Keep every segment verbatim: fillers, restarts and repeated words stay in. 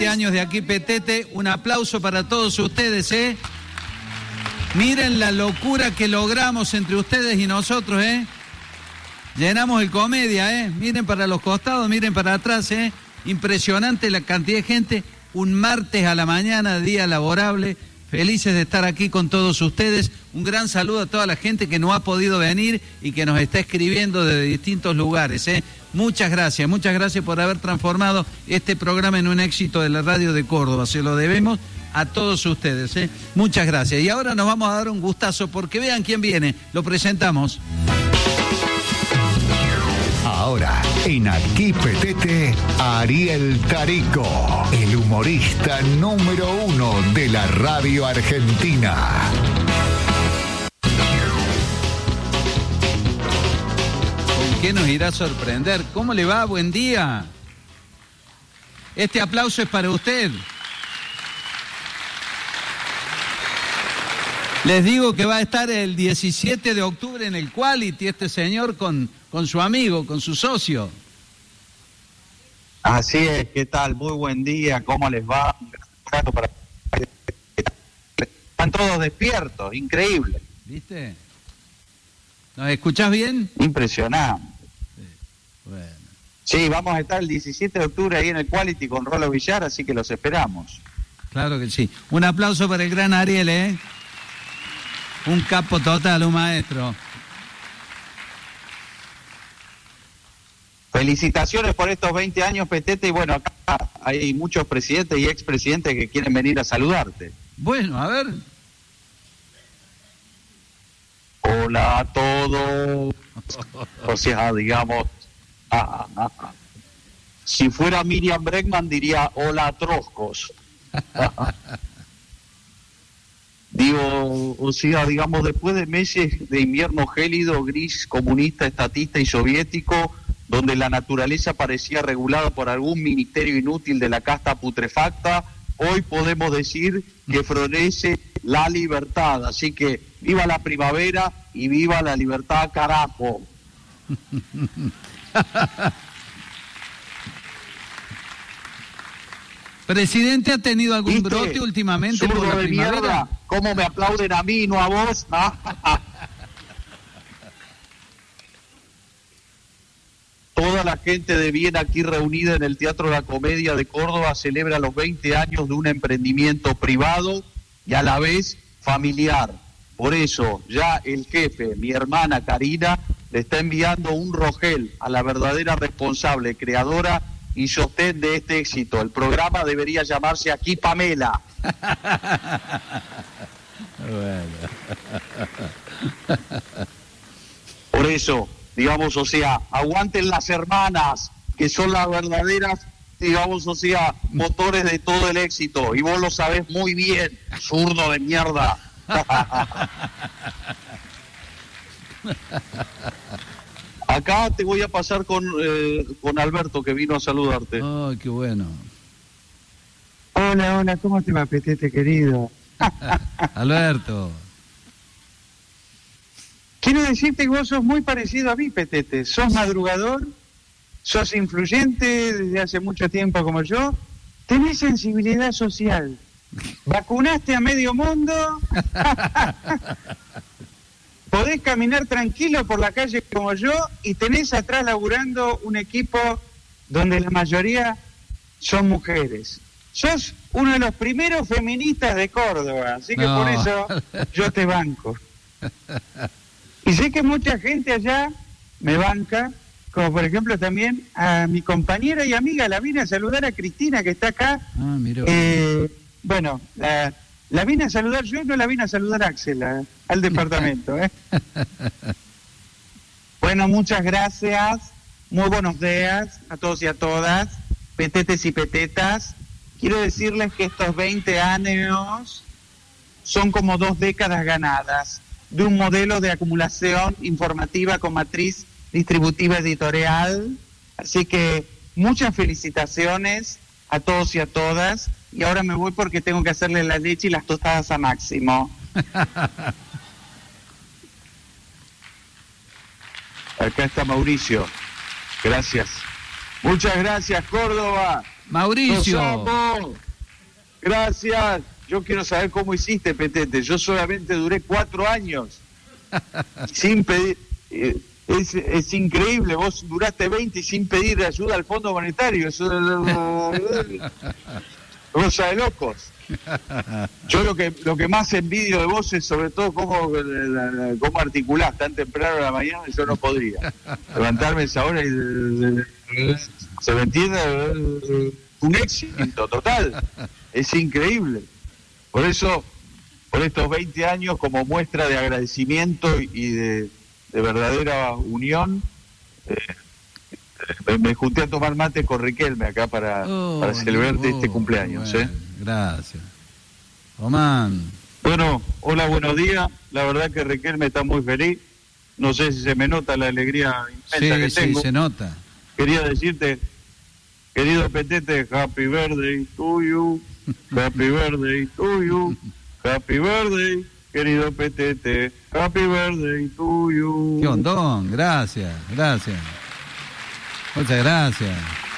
años de aquí Petete, un aplauso para todos ustedes, ¿eh? Miren la locura que logramos entre ustedes y nosotros, ¿eh? Llenamos el Comedia, ¿eh? Miren para los costados, miren para atrás, ¿eh? Impresionante la cantidad de gente, un martes a la mañana, día laborable, felices de estar aquí con todos ustedes. Un gran saludo a toda la gente que no ha podido venir y que nos está escribiendo desde distintos lugares, ¿eh? Muchas gracias, muchas gracias por haber transformado este programa en un éxito de la radio de Córdoba. Se lo debemos a todos ustedes, ¿eh? Muchas gracias. Y ahora nos vamos a dar un gustazo porque vean quién viene. Lo presentamos. Ahora, en Aquí Petete, Ariel Tarico, el humorista número uno de la radio argentina. ¿Con qué nos irá a sorprender? ¿Cómo le va? Buen día. Este aplauso es para usted. Les digo que va a estar el diecisiete de octubre en el Quality este señor con, con su amigo, con su socio. Así es, ¿qué tal? Muy buen día, ¿cómo les va? Están todos despiertos, increíble. ¿Viste? ¿Nos escuchás bien? Impresionante. Sí, bueno. Sí, vamos a estar el diecisiete de octubre ahí en el Quality con Rolo Villar, así que los esperamos. Claro que sí. Un aplauso para el gran Ariel, ¿eh? Un capo total, un maestro. Felicitaciones por estos veinte años, Petete, y bueno, acá hay muchos presidentes y expresidentes que quieren venir a saludarte. Bueno, a ver. Hola a todos. O sea, digamos, ah, ah, ah. Si fuera Miriam Bregman diría hola a Troscos. Digo, o sea, digamos, después de meses de invierno gélido, gris, comunista, estatista y soviético, donde la naturaleza parecía regulada por algún ministerio inútil de la casta putrefacta, hoy podemos decir que florece la libertad. Así que viva la primavera y viva la libertad, carajo. ¿Presidente ha tenido algún ¿Viste? brote últimamente por la de primavera? Mierda, ¿cómo me aplauden a mí, no a vos? Toda la gente de bien aquí reunida en el Teatro de la Comedia de Córdoba celebra los veinte años de un emprendimiento privado y a la vez familiar. Por eso, ya el jefe, mi hermana Karina, le está enviando un rogel a la verdadera responsable, creadora y sostén de este éxito. El programa debería llamarse Aquí Pamela. Por eso, digamos, o sea, aguanten las hermanas, que son las verdaderas, digamos, o sea, motores de todo el éxito. Y vos lo sabés muy bien, zurdo de mierda. Acá te voy a pasar con, eh, con Alberto, que vino a saludarte. Oh, qué bueno. Hola, hola, ¿cómo te va, Petete, querido? Alberto. Quiero decirte que vos sos muy parecido a mí, Petete. Sos madrugador, sos influyente desde hace mucho tiempo como yo, tenés sensibilidad social, vacunaste a medio mundo, podés caminar tranquilo por la calle como yo y tenés atrás laburando un equipo donde la mayoría son mujeres. Sos uno de los primeros feministas de Córdoba, así que no. por eso yo te banco. Y sé que mucha gente allá me banca, como por ejemplo también a mi compañera y amiga, la vine a saludar a Cristina, que está acá. Ah, mira. Eh, bueno, la, la vine a saludar yo, no la vine a saludar a Axel, a, al departamento. ¿eh? Bueno, muchas gracias, muy buenos días a todos y a todas, petetes y petetas. Quiero decirles que estos veinte años son como dos décadas ganadas de un modelo de acumulación informativa con matriz distributiva editorial. Así que muchas felicitaciones a todos y a todas. Y ahora me voy porque tengo que hacerle la leche y las tostadas a Máximo. Acá está Mauricio. Gracias. Muchas gracias, Córdoba. Mauricio. Los amo. Gracias. Yo quiero saber cómo hiciste, Petete. Yo solamente duré cuatro años. Sin pedir... Eh, es, es increíble. Vos duraste veinte y sin pedir ayuda al Fondo Monetario. Eso es cosa de locos. Yo lo que lo que más envidio de vos es sobre todo cómo, cómo articulás tan temprano a la mañana. Yo no podría levantarme a esa hora y se me entiende, un éxito total. Es increíble. Por eso, por estos veinte años, como muestra de agradecimiento y de, de verdadera unión, eh, me, me junté a tomar mate con Riquelme acá para, oh, para celebrarte oh, este cumpleaños. Bueno, ¿eh? Gracias. Román. Bueno, hola, buenos días. La verdad que Riquelme está muy feliz. No sé si se me nota la alegría inmensa Sí, que sí, tengo. se nota. Quería decirte, querido Petete, happy birthday to you, happy birthday to you, happy birthday, querido Petete, happy birthday to you. Qué hondón, gracias, gracias. Muchas gracias.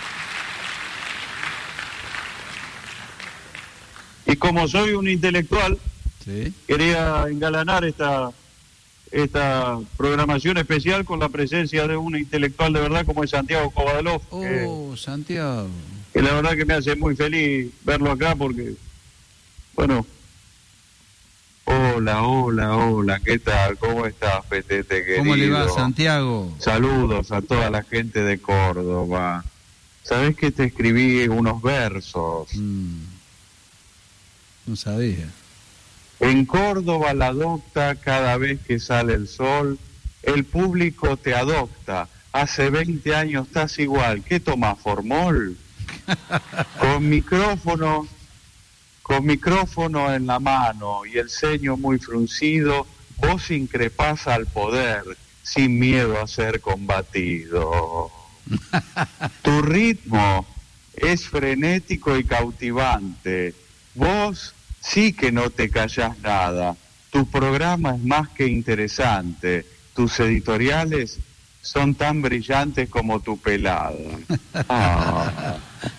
Y como soy un intelectual, Sí. quería engalanar esta esta programación especial con la presencia de un intelectual de verdad como es Santiago Kovadlov, que, Oh, Santiago. que la verdad que me hace muy feliz verlo acá porque, bueno, hola, hola, hola, ¿qué tal? ¿Cómo estás, Petete, querido? ¿Cómo le va, Santiago? Saludos a toda la gente de Córdoba. ¿Sabés que te escribí unos versos? Mm, no sabía. En Córdoba la adopta cada vez que sale el sol, el público te adopta. Hace veinte años estás igual. ¿Qué tomás, Formol? Con micrófono, con micrófono en la mano y el ceño muy fruncido, vos increpás al poder sin miedo a ser combatido. Tu ritmo es frenético y cautivante. Vos sí que no te callás nada. Tu programa es más que interesante. Tus editoriales son tan brillantes como tu pelada. Ah.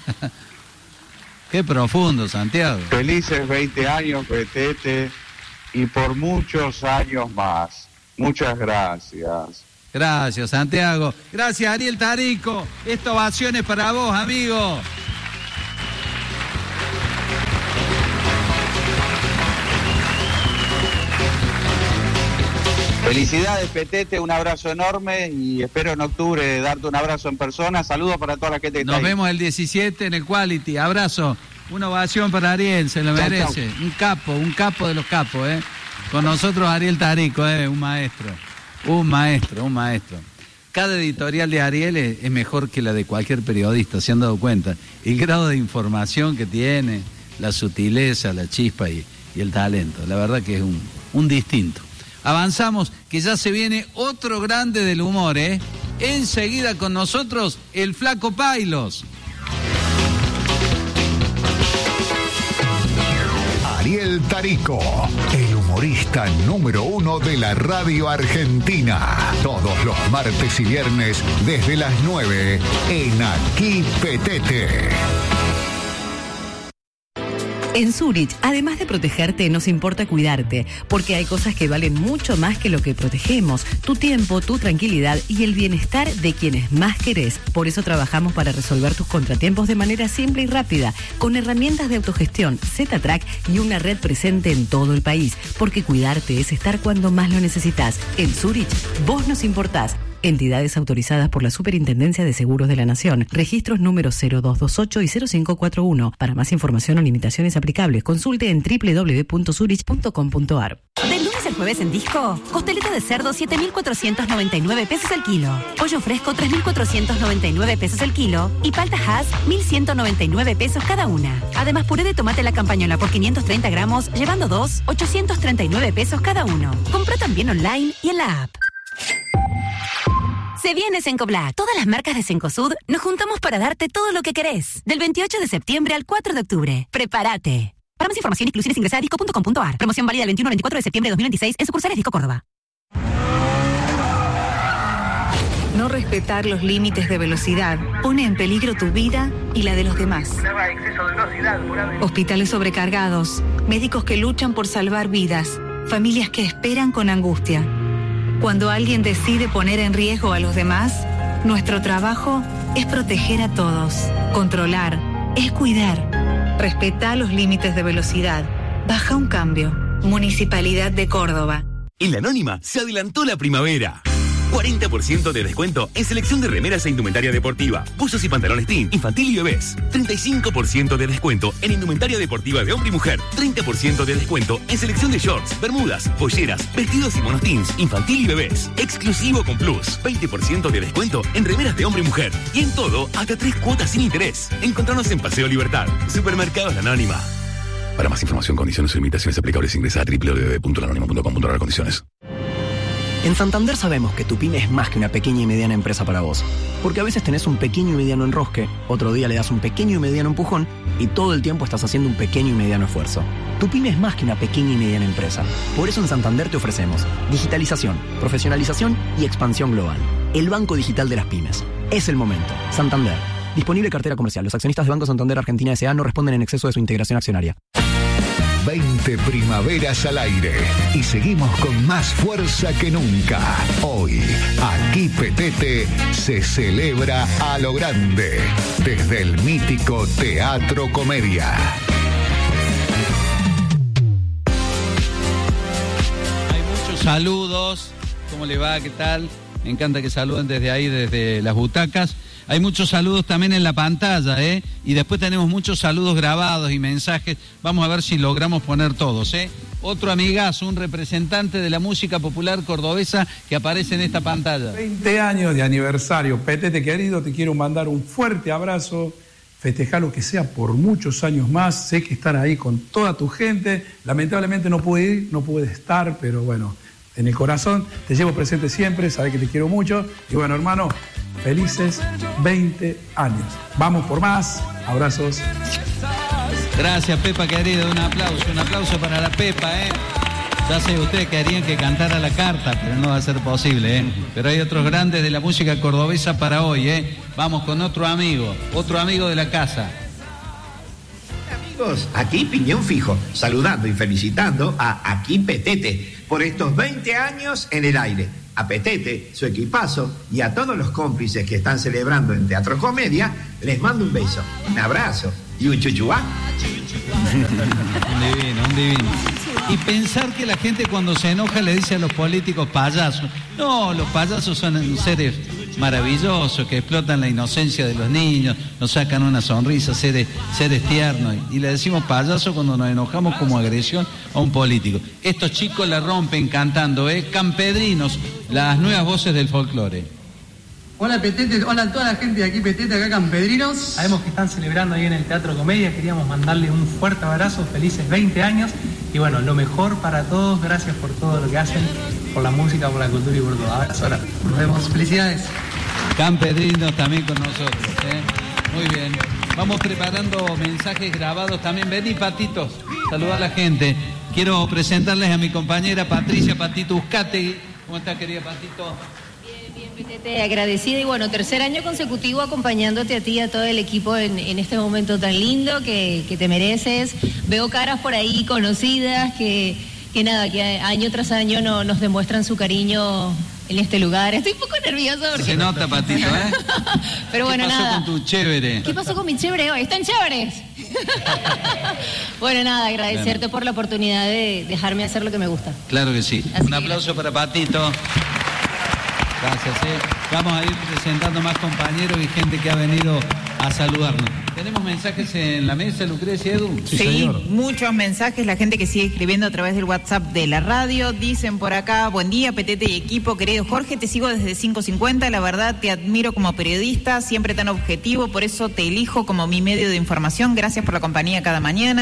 Qué profundo, Santiago. Felices veinte años, Petete, y por muchos años más. Muchas gracias. Gracias, Santiago. Gracias, Ariel Tarico. Esta ovación es para vos, amigo. Felicidades, Petete, un abrazo enorme y espero en octubre darte un abrazo en persona. Saludos para toda la gente que Nos está ahí. vemos el diecisiete en el Quality. Abrazo. Una ovación para Ariel, se lo Chau, merece. chau. Un capo, un capo de los capos, ¿eh? Con nosotros Ariel Tarico, ¿eh? Un maestro. Un maestro, un maestro. Cada editorial de Ariel es, es mejor que la de cualquier periodista, ¿se han dado cuenta? El grado de información que tiene, la sutileza, la chispa y, y el talento. La verdad que es un, un distinto. Avanzamos, que ya se viene otro grande del humor, ¿eh? Enseguida con nosotros, el Flaco Pailos. Ariel Tarico, el humorista número uno de la radio argentina. Todos los martes y viernes desde las nueve en Aquí Petete. En Zurich, además de protegerte, nos importa cuidarte, porque hay cosas que valen mucho más que lo que protegemos, tu tiempo, tu tranquilidad y el bienestar de quienes más querés. Por eso trabajamos para resolver tus contratiempos de manera simple y rápida, con herramientas de autogestión, Z-Track y una red presente en todo el país, porque cuidarte es estar cuando más lo necesitas. En Zurich, vos nos importás. Entidades autorizadas por la Superintendencia de Seguros de la Nación. Registros número cero dos dos ocho y cero cinco cuatro uno. Para más información o limitaciones aplicables, consulte en doble u doble u doble u punto zurich punto com punto a r. Del lunes al jueves en Disco, costeleta de cerdo siete mil cuatrocientos noventa y nueve pesos el kilo, pollo fresco tres mil cuatrocientos noventa y nueve pesos el kilo y palta Hass mil ciento noventa y nueve pesos cada una. Además, puré de tomate la campañola por quinientos treinta gramos, llevando dos, ochocientos treinta y nueve pesos cada uno. Compra también online y en la app. Se viene Cencoblack. Todas las marcas de Cencosud nos juntamos para darte todo lo que querés. Del veintiocho de septiembre al cuatro de octubre. ¡Prepárate! Para más información y exclusiones ingresa a disco punto com punto a r. Promoción válida del veintiuno al veinticuatro de septiembre de dos mil veintiséis en sucursales Disco Córdoba. No respetar los límites de velocidad pone en peligro tu vida y la de los demás. Hospitales sobrecargados, médicos que luchan por salvar vidas, familias que esperan con angustia. Cuando alguien decide poner en riesgo a los demás, nuestro trabajo es proteger a todos. Controlar es cuidar. Respeta los límites de velocidad. Baja un cambio. Municipalidad de Córdoba. En La Anónima se adelantó la primavera. cuarenta por ciento de descuento en selección de remeras e indumentaria deportiva, buzos y pantalones teen, infantil y bebés. treinta y cinco por ciento de descuento en indumentaria deportiva de hombre y mujer. treinta por ciento de descuento en selección de shorts, bermudas, polleras, vestidos y monos teens, infantil y bebés. Exclusivo con Plus. veinte por ciento de descuento en remeras de hombre y mujer. Y en todo, hasta tres cuotas sin interés. Encontrarnos en Paseo Libertad. Supermercados La Anónima. Para más información, condiciones y limitaciones aplicables, ingresa a doble u doble u doble u punto la anónima punto com punto a r condiciones. En Santander sabemos que tu pyme es más que una pequeña y mediana empresa para vos. Porque a veces tenés un pequeño y mediano enrosque, otro día le das un pequeño y mediano empujón y todo el tiempo estás haciendo un pequeño y mediano esfuerzo. Tu pyme es más que una pequeña y mediana empresa. Por eso en Santander te ofrecemos digitalización, profesionalización y expansión global. El Banco Digital de las Pymes. Es el momento. Santander. Disponible cartera comercial. Los accionistas de Banco Santander Argentina S A no responden en exceso de su integración accionaria. veinte primaveras al aire y seguimos con más fuerza que nunca. Hoy, aquí Petete se celebra a lo grande desde el mítico Teatro Comedia. Hay muchos saludos. ¿Cómo le va? ¿Qué tal? Me encanta que saluden desde ahí, desde las butacas. Hay muchos saludos también en la pantalla, ¿eh? Y después tenemos muchos saludos grabados y mensajes. Vamos a ver si logramos poner todos, ¿eh? Otro amigazo, un representante de la música popular cordobesa que aparece en esta pantalla. veinte años de aniversario. Petete querido, te quiero mandar un fuerte abrazo. Festejar lo que sea por muchos años más. Sé que estar ahí con toda tu gente. Lamentablemente no pude ir, no pude estar, pero bueno, en el corazón te llevo presente siempre. Sabes que te quiero mucho. Y bueno, hermano, felices veinte años. Vamos por más. Abrazos. Gracias, Pepa querido. Un aplauso, un aplauso para la Pepa, ¿eh? Ya sé, ustedes querían que cantara la carta, pero no va a ser posible, ¿eh? Pero hay otros grandes de la música cordobesa para hoy, ¿eh? Vamos con otro amigo, otro amigo de la casa. Amigos, aquí Piñón Fijo, saludando y felicitando a Aquí Petete por estos veinte años en el aire. A Petete, su equipazo y a todos los cómplices que están celebrando en Teatro Comedia, les mando un beso, un abrazo y un chuchuá. Un divino, un divino. Y pensar que la gente cuando se enoja le dice a los políticos payasos. No, los payasos son seres maravillosos que explotan la inocencia de los niños, nos sacan una sonrisa, seres, seres tiernos. Y le decimos payaso cuando nos enojamos como agresión a un político. Estos chicos la rompen cantando, ¿eh? Campedrinos, las nuevas voces del folclore. Hola Petete, hola a toda la gente de Aquí Petete, acá Campedrinos. Sabemos que están celebrando ahí en el Teatro Comedia, queríamos mandarles un fuerte abrazo, felices veinte años y bueno, lo mejor para todos, gracias por todo lo que hacen, por la música, por la cultura y por todo. Abrazo, ahora nos vemos, felicidades. Campedrinos también con nosotros, ¿eh? Muy bien. Vamos preparando mensajes grabados también. Vení, Patitos, saludar a la gente. Quiero presentarles a mi compañera Patricia Patito Uzcategui. ¿Cómo está, querida Patito? Petete, agradecida y bueno, tercer año consecutivo acompañándote a ti y a todo el equipo en, en este momento tan lindo que, que te mereces. Veo caras por ahí conocidas que, que nada, que año tras año no, nos demuestran su cariño en este lugar. Estoy un poco nerviosa porque... Se nota, Patito, ¿eh? Pero bueno, nada. ¿Qué pasó nada. con tu chévere? ¿Qué pasó con mi chévere hoy? ¿Están chéveres? Bueno, nada, agradecerte claro. por la oportunidad de dejarme hacer lo que me gusta. Claro que sí. Así un aplauso que... para Patito. Gracias, eh. Vamos a ir presentando más compañeros y gente que ha venido a saludarnos. ¿Tenemos mensajes en la mesa, Lucrecia, Edu? Sí, sí, muchos mensajes, la gente que sigue escribiendo a través del WhatsApp de la radio. Dicen por acá, buen día, Petete y equipo, querido Jorge, te sigo desde cinco cincuenta, la verdad te admiro como periodista, siempre tan objetivo, por eso te elijo como mi medio de información, gracias por la compañía cada mañana.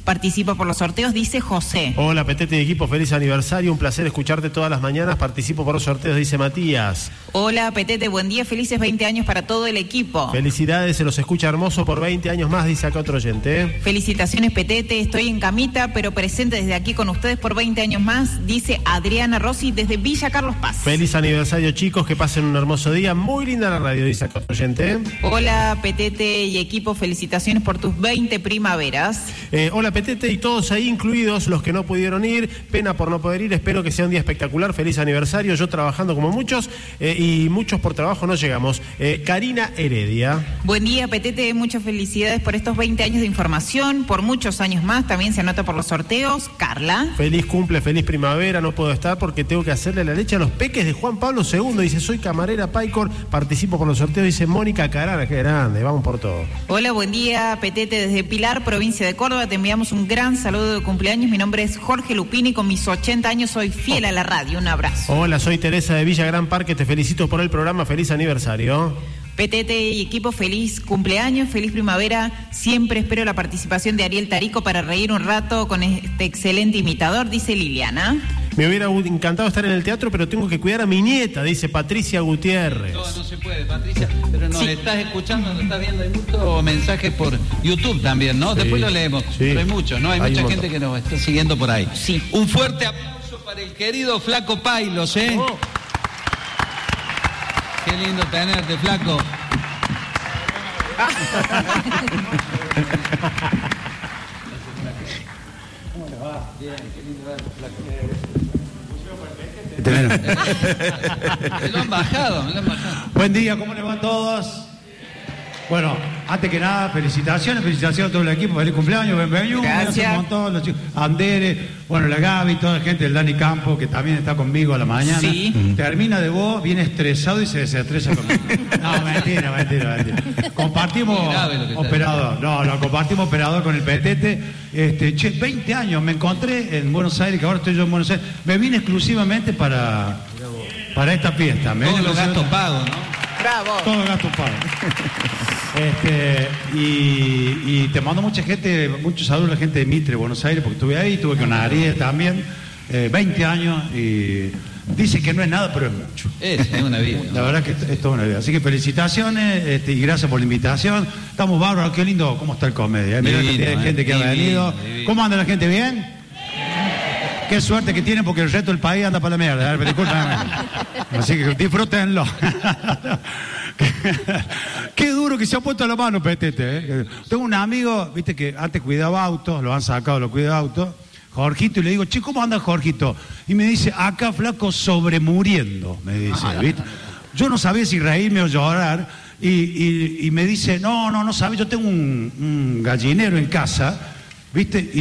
participa por los sorteos, dice José. Hola, Petete y equipo, feliz aniversario, un placer escucharte todas las mañanas, participo por los sorteos, dice Matías. Hola, Petete, buen día, felices veinte años para todo el equipo. Felicidades, se los escucha hermoso por veinte años más, dice acá otro oyente. ¿eh? Felicitaciones, Petete, estoy en camita, pero presente desde aquí con ustedes por veinte años más, dice Adriana Rossi desde Villa Carlos Paz. Feliz aniversario, chicos, que pasen un hermoso día, muy linda la radio, dice acá otro oyente. ¿eh? Hola, Petete y equipo, felicitaciones por tus veinte primaveras. Eh, hola, Petete y todos ahí incluidos, los que no pudieron ir, pena por no poder ir, espero que sea un día espectacular, feliz aniversario, yo trabajando como muchos eh, y muchos por trabajo no llegamos. Eh, Karina Heredia. Buen día, Petete, muchas felicidades por estos veinte años de información, por muchos años más, también se anota por los sorteos. Carla. Feliz cumple, feliz primavera, no puedo estar porque tengo que hacerle la leche a los peques de Juan Pablo segundo, dice, soy camarera Paicor, participo por los sorteos, dice Mónica Carana, qué grande, vamos por todo. Hola, buen día, Petete, desde Pilar, provincia de Córdoba, te enviamos un gran saludo de cumpleaños, mi nombre es Jorge Lupini, con mis ochenta años soy fiel a la radio, un abrazo. Hola, soy Teresa de Villa Gran Parque, te felicito por el programa, feliz aniversario. Petete y equipo, feliz cumpleaños, feliz primavera. Siempre espero la participación de Ariel Tarico para reír un rato con este excelente imitador, dice Liliana. Me hubiera encantado estar en el teatro, pero tengo que cuidar a mi nieta, dice Patricia Gutiérrez. No, no se puede, Patricia, pero nos sí. estás escuchando, nos estás viendo, hay muchos mensajes por YouTube también, ¿no? Sí. Después lo leemos, sí. pero hay muchos, ¿no? Hay, hay mucha gente que nos está siguiendo por ahí. Sí. Un fuerte aplauso para el querido Flaco Pailos, ¿eh? Oh. Qué lindo tenerte, Flaco. ¿Cómo le va? Bien, qué lindo verte, Flaco. Me lo han bajado, me lo han bajado. Buen día, ¿cómo les va a todos? Bueno, antes que nada, felicitaciones, felicitaciones a todo el equipo, feliz cumpleaños, bienvenido, gracias un montón, los chicos, Andere, bueno, la Gaby, toda la gente del Dani Campo, que también está conmigo a la mañana. Sí. Termina de vos, viene estresado y se desestresa conmigo. No, mentira, mentira, mentira. Compartimos operador, no, no, compartimos operador con el Petete. Este, che, veinte años, me encontré en Buenos Aires, que ahora estoy yo en Buenos Aires, me vine exclusivamente para, para esta fiesta. Me Todos los gastos pagos, ¿no? Bravo. Todos los gastos pagos. Este, y, y te mando mucha gente, muchos saludos a la gente de Mitre, Buenos Aires, porque estuve ahí, estuve con Ariel también, eh, veinte años, y dice que no es nada, pero es mucho. Es, es una vida. La verdad que es toda una vida. Así que felicitaciones este, y gracias por la invitación. Estamos bárbaros, qué lindo, cómo está el comedia. ¿eh? Mirá la cantidad de gente que ha venido. Divino. ¿Cómo anda la gente? ¿Bien? Qué suerte que tienen porque el resto del país anda para la mierda. Disculpen. Así que disfrútenlo. Qué duro que se ha puesto la mano, Petete. ¿eh? Tengo un amigo, viste, que antes cuidaba autos, lo han sacado, lo cuida autos. Jorgito, y le digo, che, ¿cómo anda Jorgito? Y me dice, acá Flaco sobremuriendo, me dice, ¿viste? Yo no sabía si reírme o llorar. Y, y, y me dice, no, no, no sabes, yo tengo un, un gallinero en casa, ¿viste? Y